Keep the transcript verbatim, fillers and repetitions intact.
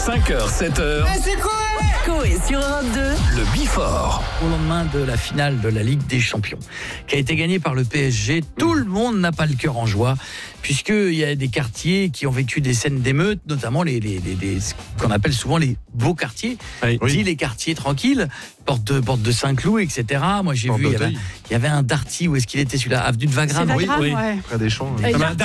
cinq heures, sept heures. Mais c'est quoi? Coé sur Europe deux. Le Before. Au lendemain de la finale de la Ligue des Champions, qui a été gagnée par le P S G, tout le monde n'a pas le cœur en joie, puisqu'il y a des quartiers qui ont vécu des scènes d'émeutes, notamment les, les, les, les ce qu'on appelle souvent les beaux quartiers, Oui. dit les quartiers tranquilles, porte de, porte de Saint-Cloud, et cetera. Moi j'ai Porte vu, il y, avait, d'Auteuil. il y avait un Darty, où est-ce qu'il était celui-là? Avenue de Wagram. C'est Oui, Wagram, oui. ouais. Près des champs. Et oui. il Ah a- bah,